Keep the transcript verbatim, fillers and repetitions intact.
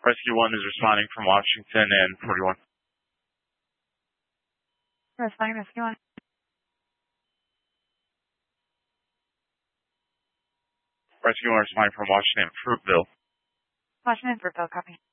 Rescue one is responding from Washington and forty-one. Responding, Rescue one. Rescue one responding from Washington, Fruitville. Washington, Fruitville, copy.